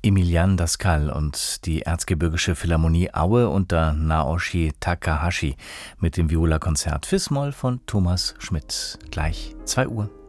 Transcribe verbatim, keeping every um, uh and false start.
Emilian Daskal und die Erzgebirgische Philharmonie Aue unter Naoshi Takahashi mit dem Viola-Konzert Fis-Moll von Thomas Schmidt. Gleich zwei Uhr.